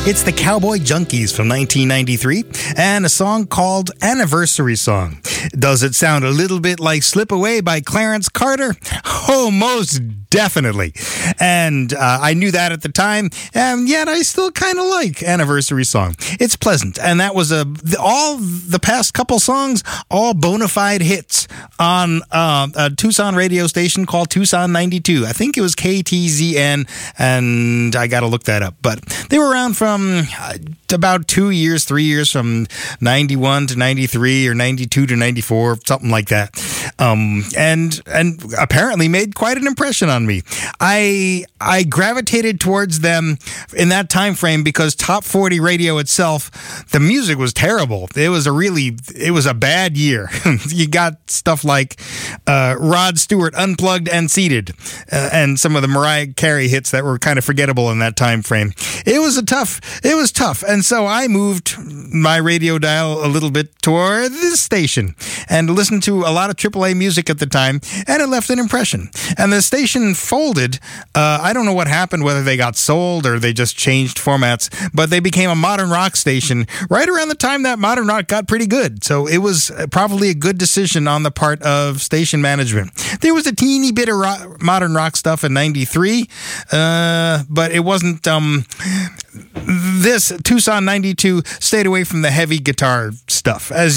It's the Cowboy Junkies from 1993 and a song called Anniversary Song. Does it sound a little bit like Slip Away by Clarence Carter? Oh, most definitely. And I knew that at the time, and yet I still kind of like Anniversary Song. It's pleasant, and that was all the past couple songs, all bona fide hits on a Tucson radio station called Tucson 92. I think it was KTZN, and I got to look that up. But they were around from about 3 years, from 91 to 93 or 92 to 94, something like that. And apparently made quite an impression on me. I gravitated towards them in that time frame because Top 40 radio itself, the music was terrible. It was a bad year. You got stuff like Rod Stewart Unplugged and Seated, and some of the Mariah Carey hits that were kind of forgettable in that time frame. It was tough. And so I moved my radio dial a little bit toward this station and listened to a lot of AAA music at the time, and it left an impression. And the station folded. I don't know what happened, whether they got sold or they just changed formats, but they became a modern rock station right around the time that modern rock got pretty good. So it was probably a good decision on the part of station management. There was a teeny bit of modern rock stuff in 93, but it wasn't... This Tucson 92 stayed away from the heavy guitar stuff, as